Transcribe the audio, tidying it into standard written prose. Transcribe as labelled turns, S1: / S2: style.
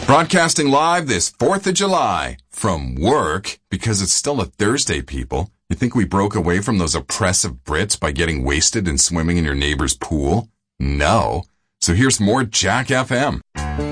S1: Broadcasting live this 4th of July from work, because it's still a Thursday, people. You think we broke away from those oppressive Brits by getting wasted and swimming in your neighbor's pool? No. So here's more Jack FM.